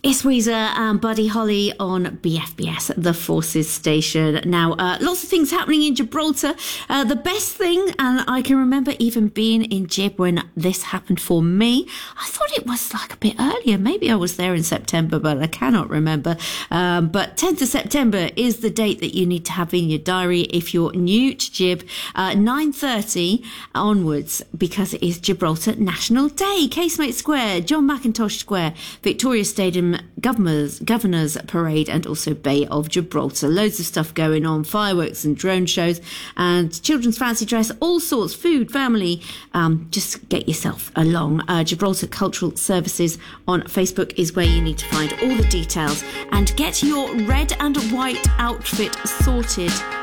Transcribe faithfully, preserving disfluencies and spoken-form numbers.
It's Weezer and Buddy Holly on B F B S, the Forces Station. Now, uh, lots of things happening in Gibraltar. Uh, the best thing, and I can remember even being in Gib when this happened for me. I thought it was like a bit earlier. Maybe I was there in September, but I cannot remember. Um, but tenth of September is the date that you need to have in your diary if you're new to Gib. Uh, nine thirty onwards, because it is Gibraltar National Day. Casemate Square, John McIntosh Square, Victoria Stadium, Governor's, Governor's Parade, and also Bay of Gibraltar. Loads of stuff going on, fireworks and drone shows and children's fancy dress, all sorts, food, family. Um, just get yourself along. Uh, Gibraltar Cultural Services on Facebook is where you need to find all the details and get your red and white outfit sorted.